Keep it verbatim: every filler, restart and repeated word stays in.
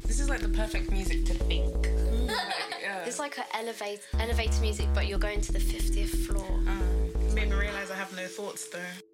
This is like the perfect music to think. Mm. Like, yeah. It's like an elevate, elevator music, but you're going to the fiftieth floor. Uh, made me realise I have no thoughts though.